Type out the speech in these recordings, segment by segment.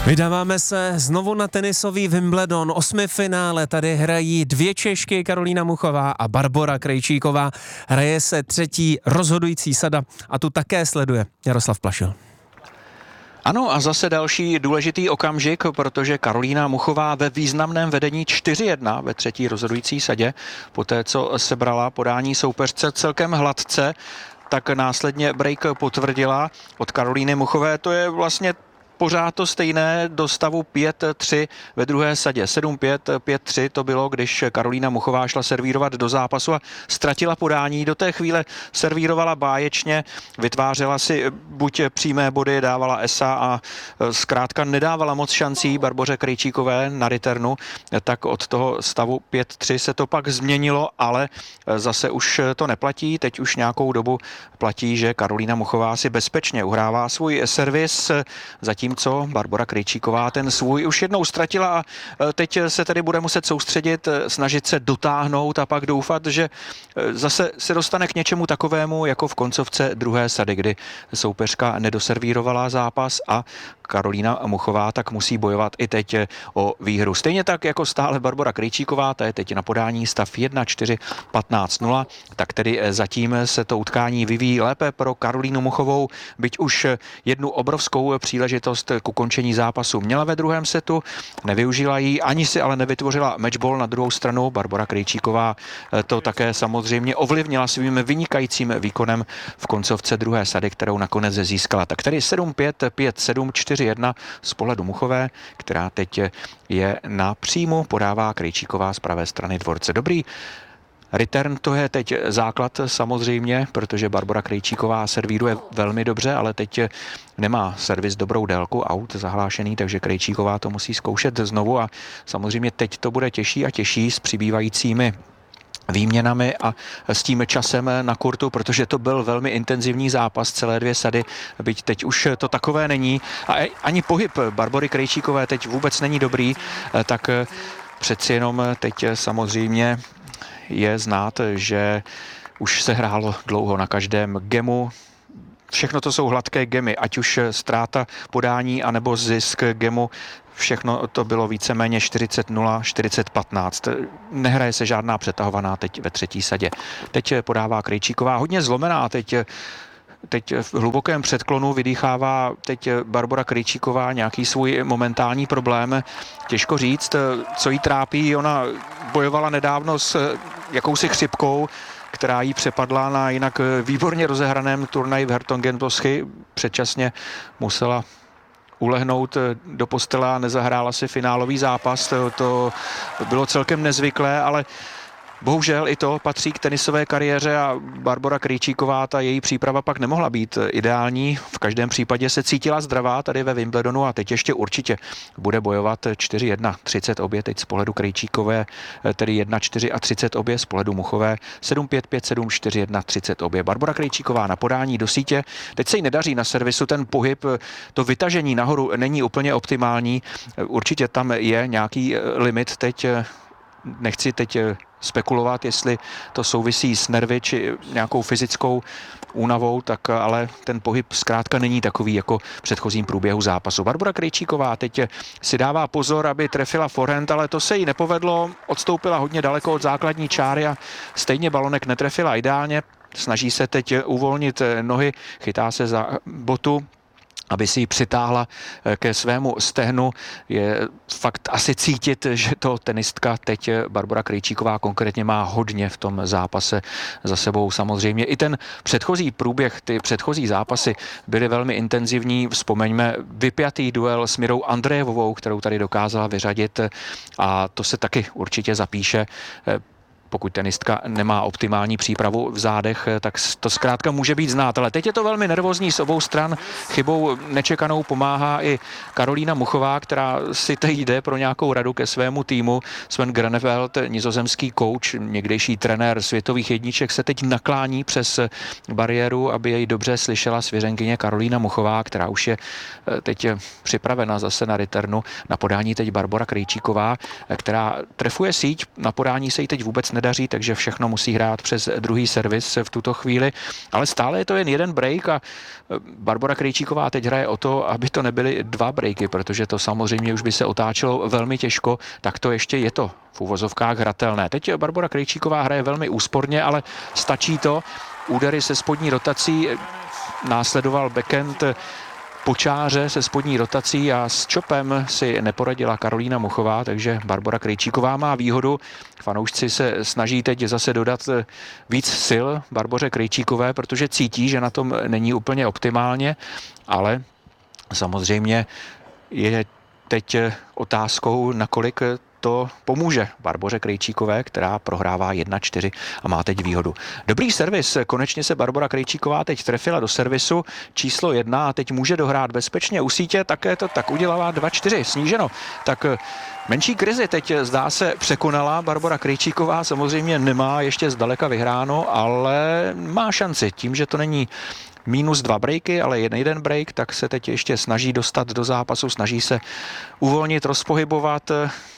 Vydáváme se znovu na tenisový Wimbledon. 8. finále tady hrají dvě Češky, Karolína Muchová a Barbora Krejčíková. Hraje se třetí rozhodující sada a tu také sleduje Jaroslav Plašil. Ano, a zase další důležitý okamžik, protože Karolína Muchová ve významném vedení 4-1 ve třetí rozhodující sadě, poté co sebrala podání soupeřce celkem hladce, tak následně break potvrdila od Karolíny Muchové. To je vlastně pořád to stejné do stavu 5-3 ve druhé sadě. 7-5, 5-3 to bylo, když Karolína Muchová šla servírovat do zápasu a ztratila podání. Do té chvíle servírovala báječně, vytvářela si buď přímé body, dávala esa a zkrátka nedávala moc šancí Barboře Krejčíkové na returnu. Tak od toho stavu 5-3 se to pak změnilo, ale zase už to neplatí. Teď už nějakou dobu platí, že Karolína Muchová si bezpečně uhrává svůj servis, zatímco Barbora Krejčíková ten svůj už jednou ztratila a teď se tedy bude muset soustředit, snažit se dotáhnout a pak doufat, že zase se dostane k něčemu takovému jako v koncovce druhé sady, kdy soupeřka nedoservírovala zápas a Karolína Muchová tak musí bojovat i teď o výhru. Stejně tak jako stále Barbora Krejčíková, ta je teď na podání stav 1-4, 15-0, tak tedy zatím se to utkání vyvíjí lépe pro Karolínu Muchovou, byť už jednu obrovskou příležitost k ukončení zápasu měla ve druhém setu, nevyužila ji, ani si ale nevytvořila matchball. Na druhou stranu Barbora Krejčíková to také samozřejmě ovlivnila svým vynikajícím výkonem v koncovce druhé sady, kterou nakonec získala. Tak tedy 7-5, 5-7, 4-1 z pohledu Muchové, která teď je na příjmu, podává Krejčíková z pravé strany dvorce. Dobrý return, to je teď základ samozřejmě, protože Barbora Krejčíková servíruje velmi dobře, ale teď nemá servis dobrou délku, aut zahlášený, takže Krejčíková to musí zkoušet znovu a samozřejmě teď to bude těžší a těžší s přibývajícími výměnami a s tím časem na kurtu, protože to byl velmi intenzivní zápas, celé dvě sady, byť teď už to takové není. A ani pohyb Barbory Krejčíkové teď vůbec není dobrý, tak přeci jenom teď samozřejmě je znát, že už se hrálo dlouho na každém gemu. Všechno to jsou hladké gemy, ať už ztráta podání, anebo zisk gemu. Všechno to bylo víceméně 40-0, 40-15. Nehraje se žádná přetahovaná teď ve třetí sadě. Teď podává Krejčíková hodně zlomená, teď v hlubokém předklonu vydýchává teď Barbora Krejčíková nějaký svůj momentální problém. Těžko říct, co jí trápí. Ona bojovala nedávno s jakousi chřipkou, která jí přepadla na jinak výborně rozehraném turnaji v Hertogenboschy. Předčasně musela ulehnout do postele a nezahrála si finálový zápas. To bylo celkem nezvyklé, ale bohužel i to patří k tenisové kariéře a Barbora Krejčíková, ta její příprava pak nemohla být ideální. V každém případě se cítila zdravá tady ve Wimbledonu a teď ještě určitě bude bojovat 4-1, 30 obě teď z pohledu Krejčíkové, tedy 1-4 a 30 obě z pohledu Muchové, 7-5, 5-7, 4-1, 30 obě. Barbora Krejčíková na podání do sítě. Teď se jí nedaří na servisu, ten pohyb, to vytažení nahoru není úplně optimální. Určitě tam je nějaký limit teď. Nechci teď spekulovat, jestli to souvisí s nervy či nějakou fyzickou únavou, tak ale ten pohyb zkrátka není takový jako v předchozím průběhu zápasu. Barbora Krejčíková teď si dává pozor, aby trefila forehand, ale to se jí nepovedlo, odstoupila hodně daleko od základní čáry a stejně balonek netrefila ideálně. Snaží se teď uvolnit nohy, chytá se za botu, aby si ji přitáhla ke svému stehnu. Je fakt asi cítit, že to tenistka teď Barbora Krejčíková konkrétně má hodně v tom zápase za sebou. Samozřejmě i ten předchozí průběh, ty předchozí zápasy byly velmi intenzivní. Vzpomeňme vypjatý duel s Mirou Andrejevovou, kterou tady dokázala vyřadit a to se taky určitě zapíše. Pokud tenistka nemá optimální přípravu v zádech, tak to zkrátka může být znát. Ale teď je to velmi nervózní z obou stran. Chybou nečekanou pomáhá i Karolína Muchová, která si teď jde pro nějakou radu ke svému týmu. Sven Greneveld, nizozemský kouč, někdejší trenér světových jedniček, se teď naklání přes bariéru, aby jej dobře slyšela svěřenkyně Karolína Muchová, která už je teď připravena zase na returnu. Na podání teď Barbora Krejčíková, která trefuje síť. Na podání se jí teď vůbec nedaří, takže všechno musí hrát přes druhý servis v tuto chvíli, ale stále je to jen jeden break a Barbora Krejčíková teď hraje o to, aby to nebyly 2 breaky, protože to samozřejmě už by se otáčelo velmi těžko, tak to ještě je to v uvozovkách hratelné. Teď Barbora Krejčíková hraje velmi úsporně, ale stačí to. Údery se spodní rotací, následoval backhand po čáře se spodní rotací a s čopem si neporadila Karolína Muchová, takže Barbora Krejčíková má výhodu. Fanoušci se snaží teď zase dodat víc sil Barboře Krejčíkové, protože cítí, že na tom není úplně optimálně, ale samozřejmě je teď otázkou, nakolik to pomůže Barboře Krejčíkové, která prohrává 1-4 a má teď výhodu. Dobrý servis, konečně se Barbora Krejčíková teď trefila do servisu číslo 1 a teď může dohrát bezpečně u sítě, také to tak udělala 2-4, sníženo. Tak menší krizi teď zdá se překonala Barbora Krejčíková, samozřejmě nemá ještě zdaleka vyhráno, ale má šanci tím, že to není -2 breaky, ale jeden break, tak se teď ještě snaží dostat do zápasu, snaží se uvolnit, rozpohybovat.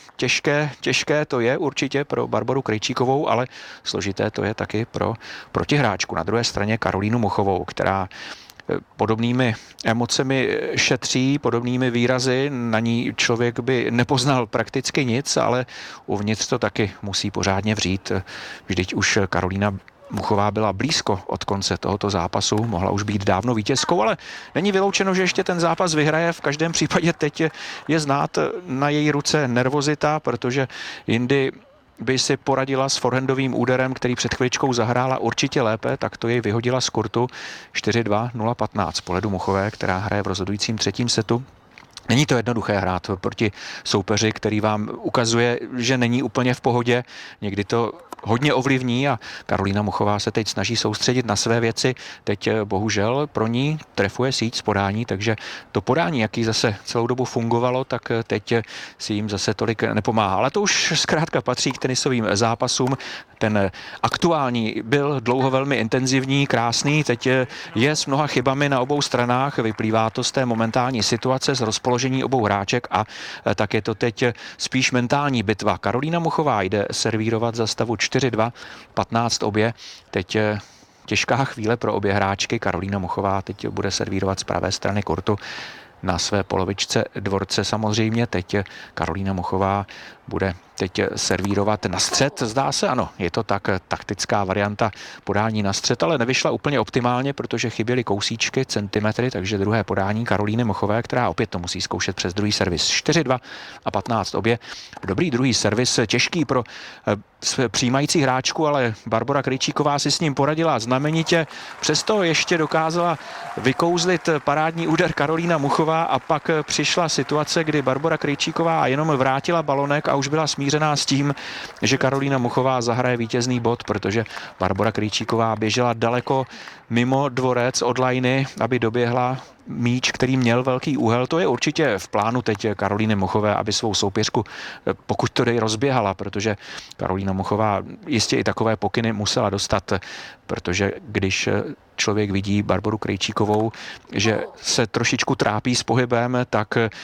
Těžké to je určitě pro Barboru Krejčíkovou, ale složité to je taky pro protihráčku. Na druhé straně Karolínu Muchovou, která podobnými emocemi šetří, podobnými výrazy. Na ní člověk by nepoznal prakticky nic, ale uvnitř to taky musí pořádně vřít. Vždyť už Karolína Muchová byla blízko od konce tohoto zápasu, mohla už být dávno vítězkou, ale není vyloučeno, že ještě ten zápas vyhraje. V každém případě teď je znát na její ruce nervozita, protože jindy by si poradila s forehandovým úderem, který před chviličkou zahrála určitě lépe, tak to jej vyhodila z kurtu 4-2, 0-15 po ledu Muchové, která hraje v rozhodujícím 3. setu. Není to jednoduché hrát proti soupeři, který vám ukazuje, že není úplně v pohodě. Někdy to hodně ovlivní a Karolína Muchová se teď snaží soustředit na své věci. Teď bohužel pro ní trefuje síť z podání, takže to podání, jaký zase celou dobu fungovalo, tak teď si jim zase tolik nepomáhá. Ale to už zkrátka patří k tenisovým zápasům. Ten aktuální byl dlouho velmi intenzivní, krásný, teď je s mnoha chybami na obou stranách, vyplývá to z té momentální situace, z rozpoložení obou hráček a tak je to teď spíš mentální bitva. Karolína Muchová jde servírovat za stavu 4-2, 15 obě, teď těžká chvíle pro obě hráčky. Karolína Muchová teď bude servírovat z pravé strany kurtu na své polovičce dvorce samozřejmě. Teď Karolína Muchová bude teď servírovat na střed. Zdá se, ano, je to tak, taktická varianta podání na střed, ale nevyšla úplně optimálně, protože chyběly kousíčky, centimetry, takže druhé podání Karolíny Muchové, která opět to musí zkoušet přes druhý servis. 4-2 a 15 obě. Dobrý druhý servis, těžký pro přijímající hráčku, ale Barbora Krejčíková si s ním poradila znamenitě. Přesto ještě dokázala vykouzlit parádní úder Karolína Muchová a pak přišla situace, kdy Barbora Krejčíková jenom vrátila balonek a už byla smířená s tím, že Karolína Muchová zahraje vítězný bod, protože Barbora Krejčíková běžela daleko mimo dvorec od lajny, aby doběhla míč, který měl velký úhel. To je určitě v plánu teď Karolíny Muchové, aby svou soupeřku, pokud to dej, rozběhala, protože Karolína Muchová jistě i takové pokyny musela dostat, protože když člověk vidí Barboru Krejčíkovou, že se trošičku trápí s pohybem, tak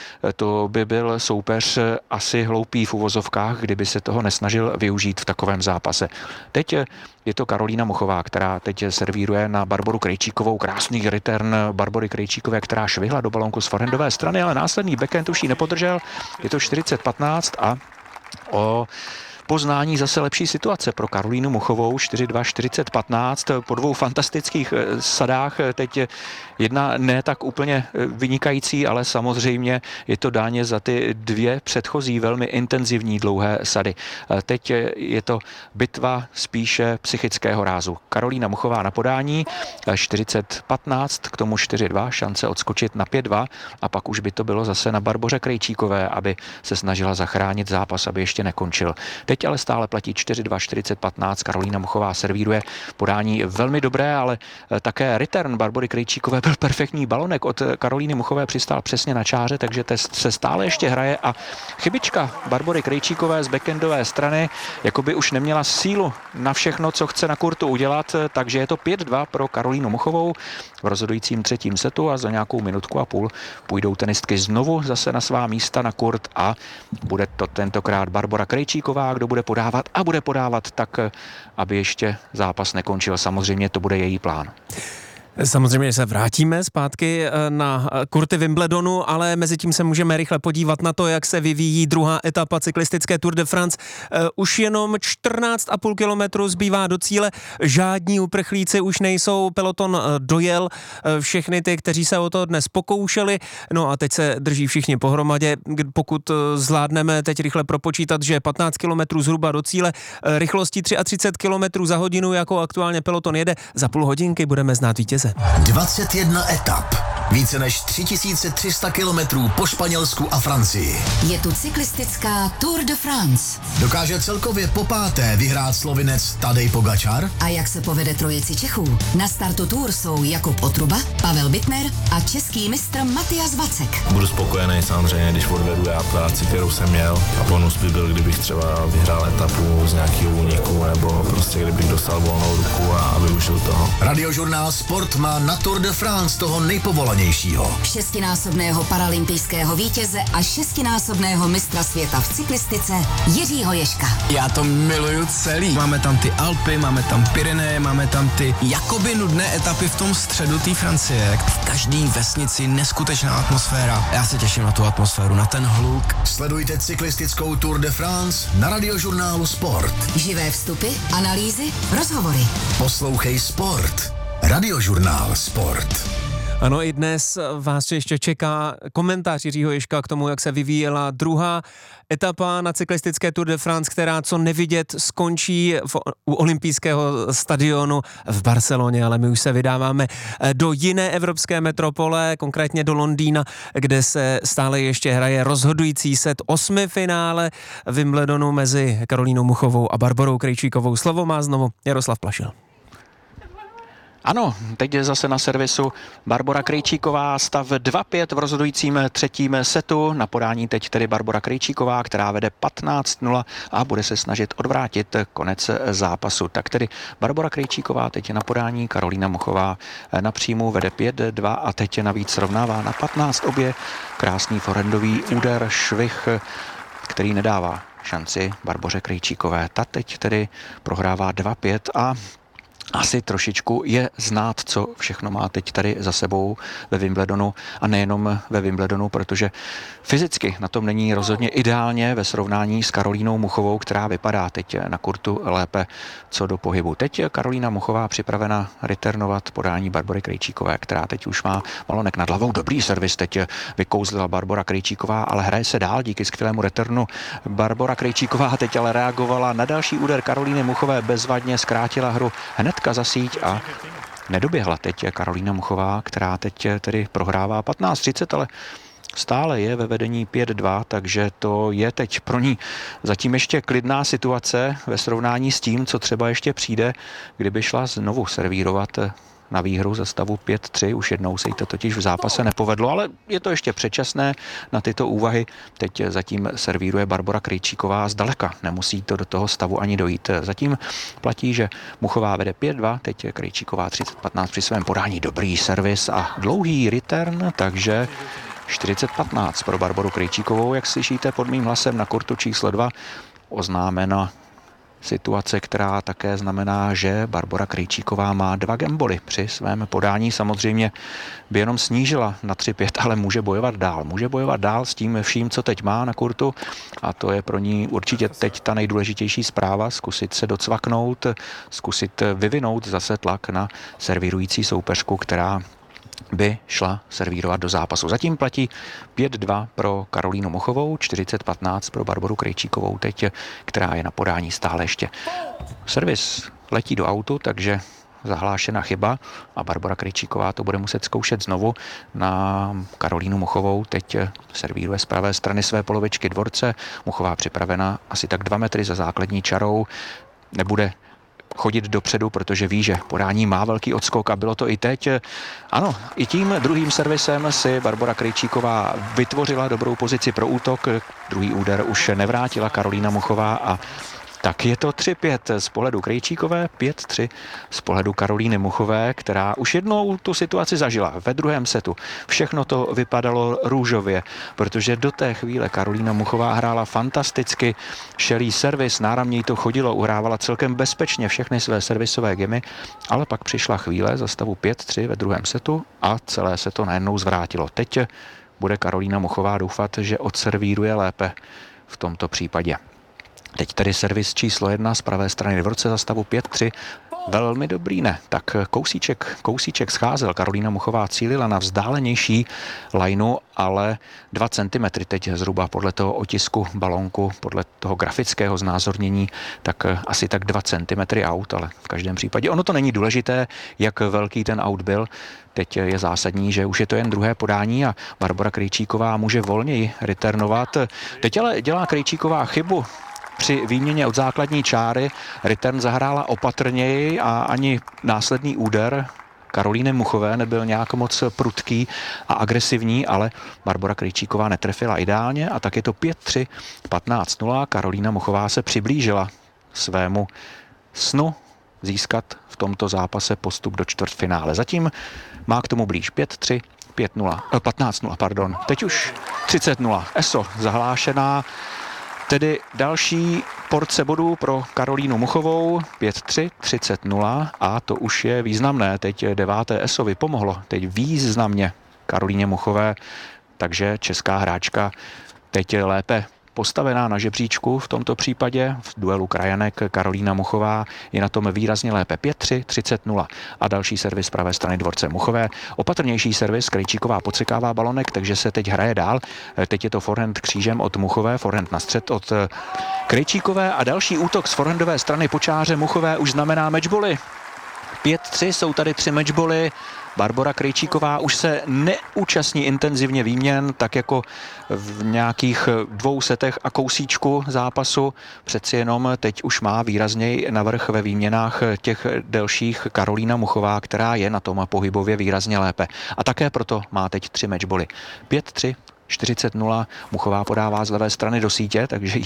to by byl soupeř asi hloupý v uvozovkách, kdyby se toho nesnažil využít v takovém zápase. Teď je to Karolína Muchová, která teď servíruje na Barboru Krejčíkovou. Krásný return Barbory Krejčíkové, která švihla do balonku z forehandové strany, ale následný backhand už ji nepodržel. Je to 40-15 a o poznání zase lepší situace pro Karolínu Muchovou, 4-2, 40-15, po dvou fantastických sadách, teď jedna ne tak úplně vynikající, ale samozřejmě je to dáně za ty dvě předchozí velmi intenzivní dlouhé sady. Teď je to bitva spíše psychického rázu. Karolína Muchová na podání, 40-15, k tomu 4-2, šance odskočit na 5-2 a pak už by to bylo zase na Barboře Krejčíkové, aby se snažila zachránit zápas, aby ještě nekončil. Teď ale stále platí 4-2, 40-15, Karolína Muchová servíruje podání velmi dobré, ale také return Barbory Krejčíkové byl perfektní. Balonek od Karolíny Muchové přistál přesně na čáře, takže test se stále ještě hraje a chybička Barbory Krejčíkové z backendové strany jakoby už neměla sílu na všechno, co chce na kurtu udělat, takže je to 5-2 pro Karolínu Muchovou v rozhodujícím 3. setu a za nějakou minutku a půl půjdou tenistky znovu zase na svá místa na kurt a bude to tentokrát Barbora Krejčíková, kdo kdo bude podávat a bude podávat tak, aby ještě zápas nekončil. Samozřejmě to bude její plán. Samozřejmě se vrátíme zpátky na kurty Wimbledonu, ale mezi tím se můžeme rychle podívat na to, jak se vyvíjí druhá etapa cyklistické Tour de France. Už jenom 14,5 kilometru zbývá do cíle, žádní uprchlíci už nejsou, peloton dojel všechny ty, kteří se o to dnes pokoušeli, no a teď se drží všichni pohromadě. Pokud zvládneme teď rychle propočítat, že 15 kilometrů zhruba do cíle, rychlostí 33 kilometrů za hodinu, jako aktuálně peloton jede, za půl hodinky budeme znát vítěze. 21 etap, více než 3300 kilometrů po Španělsku a Francii. Je tu cyklistická Tour de France. Dokáže celkově popáté vyhrát Slovinec Tadej Pogačar? A jak se povede trojici Čechů? Na startu Tour jsou Jakub Otruba, Pavel Bittner a český mistr Matias Vacek. Budu spokojený samozřejmě, když odvedu já práci, kterou jsem měl, a bonus by byl, kdybych třeba vyhrál etapu z nějakého úniku, nebo prostě kdybych dostal volnou ruku a využil toho. Radiožurnál Sport má na Tour de France toho nejpovolanějšího. 6násobného paralympijského vítěze a 6násobného mistra světa v cyklistice Jiřího Ježka. Já to miluju celý. Máme tam ty Alpy, máme tam Pyreneje, máme tam ty jakoby nudné etapy v tom středu té Francie. V každý vesnici neskutečná atmosféra. Já se těším na tu atmosféru, na ten hluk. Sledujte cyklistickou Tour de France na Radiožurnálu Sport. Živé vstupy, analýzy, rozhovory. Poslouchej Sport. Radiožurnál Sport. Ano, i dnes vás ještě čeká komentář Jiřího Ježka k tomu, jak se vyvíjela druhá etapa na cyklistické Tour de France, která co nevidět skončí u olympijského stadionu v Barceloně, ale my už se vydáváme do jiné evropské metropole, konkrétně do Londýna, kde se stále ještě hraje rozhodující set 8. finále Wimbledonu mezi Karolínou Muchovou a Barborou Krejčíkovou. Slovo má znovu Jaroslav Plašil. Ano, teď je zase na servisu Barbora Krejčíková, stav 2-5 v rozhodujícím třetím setu. Na podání teď tedy Barbora Krejčíková, která vede 15-0 a bude se snažit odvrátit konec zápasu. Tak tedy Barbora Krejčíková teď je na podání, Karolína Muchová na příjmu vede 5-2 a teď je navíc srovnává na 15 obě. Krásný forehandový úder, švih, který nedává šanci Barboře Krejčíkové. Ta teď tedy prohrává 2-5 a asi trošičku je znát, co všechno má teď tady za sebou ve Wimbledonu a nejenom ve Wimbledonu, protože fyzicky na tom není rozhodně ideálně ve srovnání s Karolínou Muchovou, která vypadá teď na kurtu lépe co do pohybu. Teď je Karolína Muchová připravena returnovat podání Barbory Krejčíkové, která teď už má balonek nad hlavou. Dobrý servis teď vykouzlila Barbora Krejčíková, ale hraje se dál díky skvělému returnu. Barbora Krejčíková teď ale reagovala na další úder Karolíny Muchové, bezvadně zkrátila hru hnedka za síť a nedoběhla teď Karolína Muchová, která teď tedy prohrává 15-30, ale stále je ve vedení 5-2, takže to je teď pro ní zatím ještě klidná situace ve srovnání s tím, co třeba ještě přijde, kdyby šla znovu servírovat na výhru za stavu 5-3. Už jednou se jí to totiž v zápase nepovedlo, ale je to ještě předčasné na tyto úvahy. Teď zatím servíruje Barbora Krejčíková zdaleka. Nemusí to do toho stavu ani dojít. Zatím platí, že Muchová vede 5-2, teď je Krejčíková 30-15 při svém podání. Dobrý servis a dlouhý return, takže 40-15 pro Barboru Krejčíkovou, jak slyšíte pod mým hlasem na kurtu číslo 2, oznámena situace, která také znamená, že Barbora Krejčíková má 2 gamboly při svém podání. Samozřejmě by jenom snížila na 3-5, ale může bojovat dál. Může bojovat dál s tím vším, co teď má na kurtu a to je pro ní určitě teď ta nejdůležitější zpráva. Zkusit se docvaknout, zkusit vyvinout zase tlak na servírující soupeřku, která by šla servírovat do zápasu. Zatím platí 5-2 pro Karolínu Muchovou, 40-15 pro Barboru Krejčíkovou teď, která je na podání stále ještě. Servis letí do autu, takže zahlášena chyba a Barbora Krejčíková to bude muset zkoušet znovu na Karolínu Muchovou. Teď servíruje z pravé strany své polovičky dvorce. Muchová připravena asi tak 2 metry za základní čarou. Nebude chodit dopředu, protože ví, že podání má velký odskok a bylo to i teď. Ano, i tím druhým servisem si Barbora Krejčíková vytvořila dobrou pozici pro útok. Druhý úder už nevrátila Karolína Muchová a Tak je to 3-5 z pohledu Krejčíkové, 5-3 z pohledu Karolíny Muchové, která už jednou tu situaci zažila ve druhém setu. Všechno to vypadalo růžově, protože do té chvíle Karolína Muchová hrála fantasticky, šelý servis, náramně jí to chodilo, uhrávala celkem bezpečně všechny své servisové gemy, ale pak přišla chvíle za stavu 5-3 ve druhém setu a celé se to najednou zvrátilo. Teď bude Karolína Muchová doufat, že odservíruje lépe v tomto případě. Teď tedy servis číslo 1 z pravé strany dvorce za stavu 5-3. Velmi dobrý, ne? Tak kousíček scházel. Karolína Muchová cílila na vzdálenější lineu, ale 2 cm teď zhruba podle toho otisku balonku, podle toho grafického znázornění, tak asi tak 2 cm out, ale v každém případě ono to není důležité, jak velký ten out byl. Teď je zásadní, že už je to jen druhé podání a Barbora Krejčíková může volněji returnovat. Teď ale dělá Krejčíková chybu. Při výměně od základní čáry return zahrála opatrněji a ani následný úder Karolíny Muchové nebyl nějak moc prudký a agresivní, ale Barbora Krejčíková netrefila ideálně a tak je to 5-3, 15-0. Karolína Muchová se přiblížila svému snu získat v tomto zápase postup do čtvrtfinále. Zatím má k tomu blíž 5-3, 15-0, pardon. Teď už 30-0. ESO zahlášená. Tedy další porce bodů pro Karolínu Muchovou, 5-3, 30-0 a to už je významné. Teď 9. ESO vypomohlo, teď významně Karolíně Muchové, takže česká hráčka teď je lépe postavená na žebříčku v tomto případě. V duelu krajanek Karolína Muchová je na tom výrazně lépe 5-3, 30-0 a další servis z pravé strany dvorce Muchové. Opatrnější servis, Krejčíková podsekává balonek, takže se teď hraje dál. Teď je to forehand křížem od Muchové, forehand na střed od Krejčíkové a další útok z forehandové strany po čáře Muchové už znamená matchboly. 5-3, jsou tady 3 matchboly. Barbora Krejčíková už se neúčastní intenzivně výměn, tak jako v nějakých 2 setech a kousíčku zápasu. Přeci jenom teď už má výrazněji navrch ve výměnách těch delších Karolína Muchová, která je na tom pohybově výrazně lépe. A také proto má teď 3 matchboly. 5-3, 40-0, Muchová podává z levé strany do sítě, takže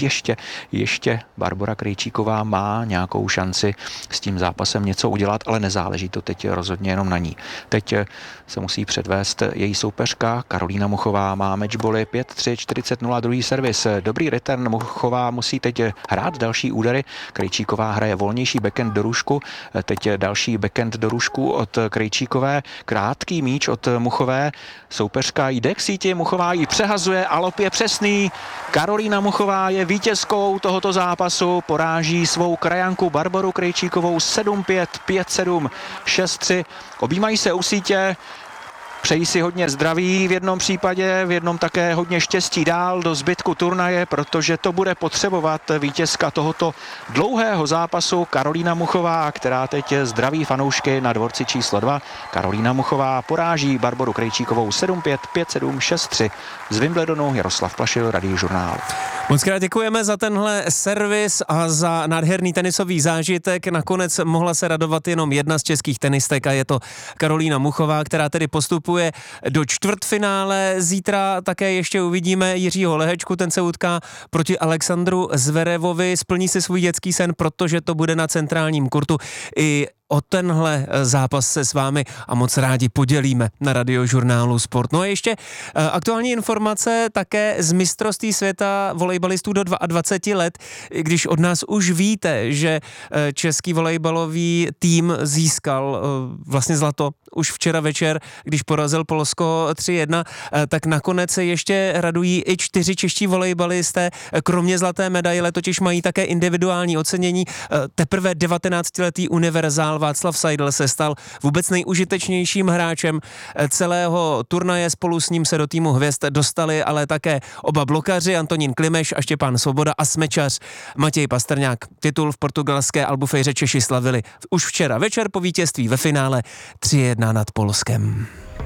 ještě Barbora Krejčíková má nějakou šanci s tím zápasem něco udělat, ale nezáleží to teď rozhodně jenom na ní. Teď se musí předvést její soupeřka, Karolína Muchová má matchboly 5-3, 40-0, druhý servis. Dobrý return, Muchová musí teď hrát další údery, Krejčíková hraje volnější backhand do růžku, teď další backhand do růžku od Krejčíkové, krátký míč od Muchové, soupeřka jde k síti, Muchová ji přehazuje a lob je přesný. Karolína Muchová je vítězkou tohoto zápasu, poráží svou krajanku Barboru Krejčíkovou 7-5, 5-7, 6-3. Objímají se u sítě, přejí si hodně zdraví v jednom případě, v jednom také hodně štěstí dál do zbytku turnaje, protože to bude potřebovat vítězka tohoto dlouhého zápasu Karolína Muchová, která teď zdraví fanoušky na dvorci číslo 2. Karolína Muchová poráží Barboru Krejčíkovou 7-5, 5-7, 6-3. Z Wimbledonu Jaroslav Plašil, Radiožurnál. Moc krát děkujeme za tenhle servis a za nádherný tenisový zážitek. Nakonec mohla se radovat jenom jedna z českých tenistek a je to Karolína Muchová, která tedy postupuje do čtvrtfinále. Zítra také ještě uvidíme Jiřího Lehečku, ten se utká proti Alexandru Zverevovi. Splní si svůj dětský sen, protože to bude na centrálním kurtu. I o tenhle zápas se s vámi a moc rádi podělíme na Radiožurnálu Sport. No a ještě aktuální informace také z mistrovství světa volejbalistů do 22 let, když od nás už víte, že český volejbalový tým získal vlastně zlato už včera večer, když porazil Polsko 3-1, tak nakonec se ještě radují i 4 čeští volejbalisté. Kromě zlaté medaile totiž mají také individuální ocenění. Teprve 19letý univerzál Václav Seidl se stal vůbec nejužitečnějším hráčem celého turnaje. Spolu s ním se do týmu hvězd dostali ale také oba blokaři, Antonín Klimeš a Štěpán Svoboda a smečař Matěj Pastrňák. Titul v portugalské Albufejře Češi slavili už včera večer po vítězství ve finále 3-1 nad Polskem.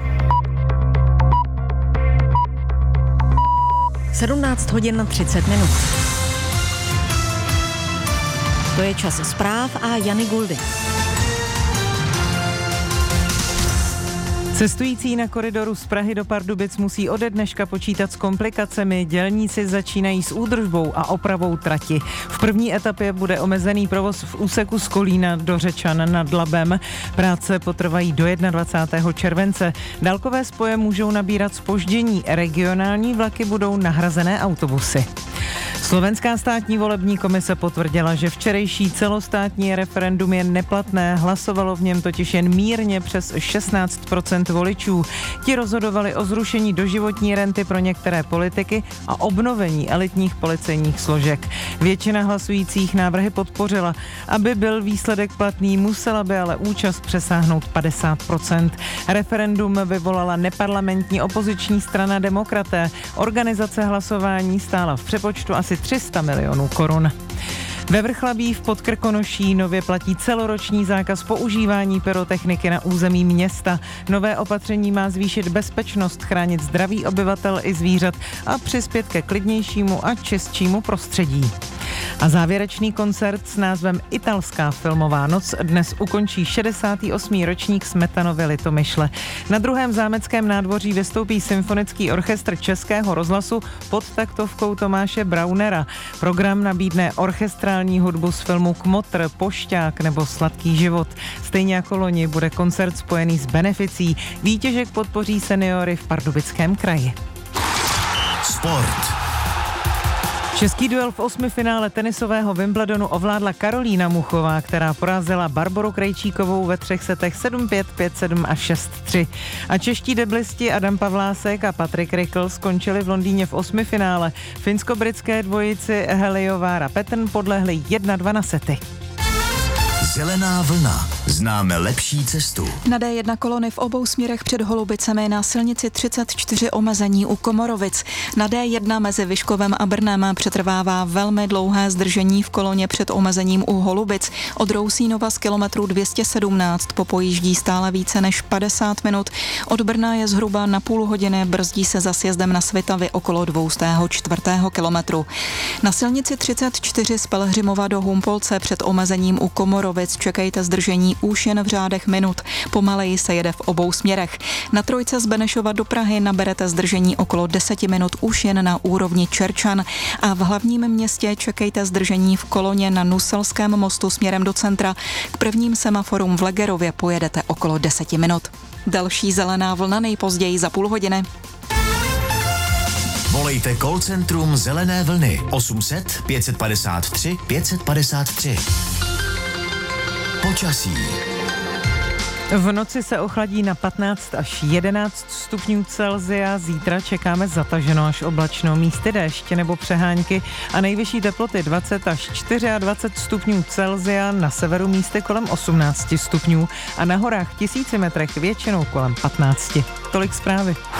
17:30. To je čas zpráv a Jany Guldy. Cestující na koridoru z Prahy do Pardubic musí ode dneška počítat s komplikacemi. Dělníci začínají s údržbou a opravou trati. V první etapě bude omezený provoz v úseku z Kolína do Řečan nad Labem. Práce potrvají do 21. července. Dálkové spoje můžou nabírat zpoždění. Regionální vlaky budou nahrazené autobusy. Slovenská státní volební komise potvrdila, že včerejší celostátní referendum je neplatné. Hlasovalo v něm totiž jen mírně přes 16% voličů. Ti rozhodovali o zrušení doživotní renty pro některé politiky a obnovení elitních policejních složek. Většina hlasujících návrhy podpořila. Aby byl výsledek platný, musela by ale účast přesáhnout 50%. Referendum vyvolala neparlamentní opoziční strana Demokraté. Organizace hlasování stála v přepočtu asi 300 milionů korun. Ve Vrchlabí v Podkrkonoší nově platí celoroční zákaz používání pyrotechniky na území města. Nové opatření má zvýšit bezpečnost, chránit zdraví obyvatel i zvířat a přispět ke klidnějšímu a čistšímu prostředí. A závěrečný koncert s názvem Italská filmová noc dnes ukončí 68. ročník Smetanovy Litomyšle. Na druhém zámeckém nádvoří vystoupí symfonický orchestr Českého rozhlasu pod taktovkou Tomáše Braunera. Program nabídne orchestrální hudbu z filmu Kmotr, Pošťák nebo Sladký život. Stejně jako loni bude koncert spojený s beneficí. Výtěžek podpoří seniory v Pardubickém kraji. Sport. Český duel v 8. finále tenisového Wimbledonu ovládla Karolína Muchová, která porazila Barboru Krejčíkovou ve 3 setech 7-5, 5-7 a 6-3. A čeští deblisti Adam Pavlásek a Patrik Rikl skončili v Londýně v 8. finále. Finsko-britské dvojici Heliovár a Petr podlehli 1-2 na sety. Zelená vlna. Známe lepší cestu. Na D1 kolony v obou směrech před Holubicemi, na silnici 34 omezení u Komorovic. Na D1 mezi Vyškovem a Brnem přetrvává velmi dlouhé zdržení v koloně před omezením u Holubic. Od Rousínova z kilometru 217 popojíždí stále více než 50 minut. Od Brna je zhruba na půl hodiny, brzdí se za sjezdem na Svitavy okolo 204. kilometru. Na silnici 34 z Pelhřimova do Humpolce před omezením u Komorovic čekejte zdržení už jen v řádech minut. Pomaleji se jede v obou směrech. Na trojce z Benešova do Prahy naberete zdržení okolo 10 minut už jen na úrovni Čerčan a v hlavním městě čekejte zdržení v koloně na Nuselském mostu směrem do centra. K prvním semaforům v Legerově pojedete okolo 10 minut. Další zelená vlna nejpozději za půl hodiny. Volejte call centrum Zelené vlny 800 553 553. Počasí. V noci se ochladí na 15 až 11 stupňů Celsia. Zítra čekáme zataženo až oblačno, místy déšť nebo přehánky a nejvyšší teploty 20 až 24 stupňů Celsia, na severu místy kolem 18 stupňů a na horách v 1000 metrech většinou kolem 15. Tolik zprávy.